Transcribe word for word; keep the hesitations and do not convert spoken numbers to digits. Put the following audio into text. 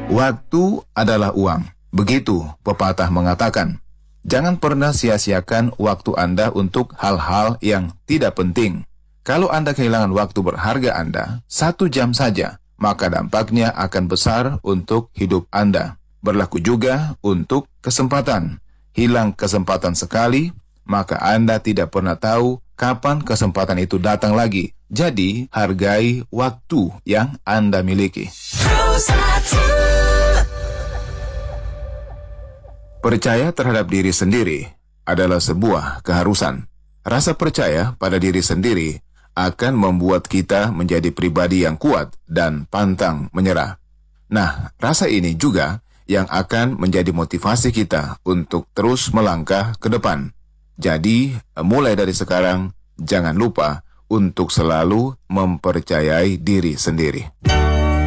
Waktu adalah uang. Begitu pepatah mengatakan. Jangan pernah sia-siakan waktu Anda untuk hal-hal yang tidak penting. Kalau Anda kehilangan waktu berharga Anda, satu jam saja, maka dampaknya akan besar untuk hidup Anda. Berlaku juga untuk kesempatan. Hilang kesempatan sekali, maka Anda tidak pernah tahu kapan kesempatan itu datang lagi. Jadi, hargai waktu yang Anda miliki. Percaya terhadap diri sendiri adalah sebuah keharusan. Rasa percaya pada diri sendiri akan membuat kita menjadi pribadi yang kuat dan pantang menyerah. Nah, rasa ini juga yang akan menjadi motivasi kita untuk terus melangkah ke depan. Jadi, mulai dari sekarang, jangan lupa untuk selalu mempercayai diri sendiri.